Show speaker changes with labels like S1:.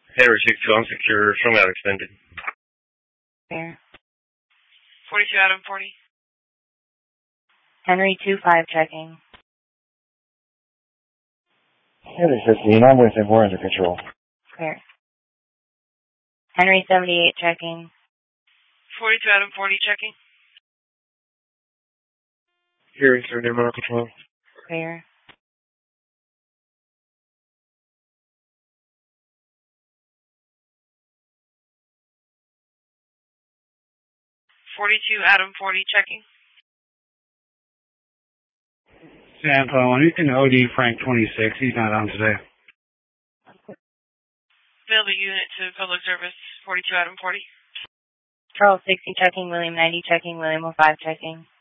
S1: Henry 62 unsecure, swing out extended.
S2: Clear.
S3: 42 Adam 40.
S2: Henry 25 checking.
S4: Henry 15, I'm with him. We're under control.
S2: Clear. Henry 78 checking.
S3: 42 Adam 40 checking.
S1: Hearing 70 under control.
S2: Clear.
S3: Adam 40 checking.
S5: Sampo, anything OD Frank 26, he's not on today.
S3: Build a unit to public service, 42 Adam 40.
S2: Charles 60 checking, William 90 checking, William 05 checking.